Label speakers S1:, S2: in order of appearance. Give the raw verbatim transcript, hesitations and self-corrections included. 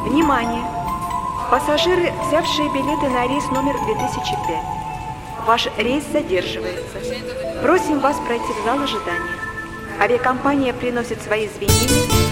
S1: Внимание! Пассажиры, взявшие билеты на рейс номер две тысячи пять. Ваш рейс задерживается. Просим вас пройти в зал ожидания. Авиакомпания приносит свои извинения.